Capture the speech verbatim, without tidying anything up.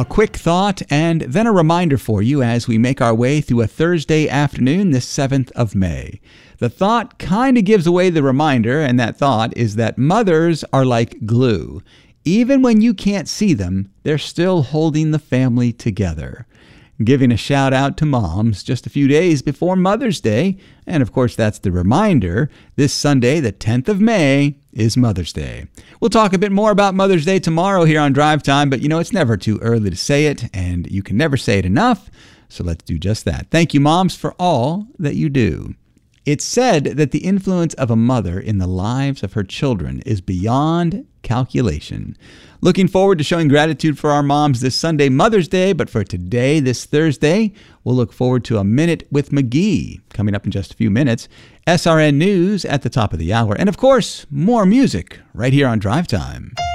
A quick thought and then a reminder for you as we make our way through a Thursday afternoon, this seventh of May. The thought kind of gives away the reminder, and that thought is that mothers are like glue. Even when you can't see them, they're still holding the family together. Giving a shout out to moms just a few days before Mother's Day, and of course that's the reminder, this Sunday, the tenth of May, is Mother's Day. We'll talk a bit more about Mother's Day tomorrow here on Drive Time, but you know, it's never too early to say it, and you can never say it enough, so let's do just that. Thank you, moms, for all that you do. It's said that the influence of a mother in the lives of her children is beyond calculation. Looking forward to showing gratitude for our moms this Sunday, Mother's Day, but for today, this Thursday, we'll look forward to a Minute with McGee coming up in just a few minutes, S R N News at the top of the hour, and of course, more music right here on Drive Time.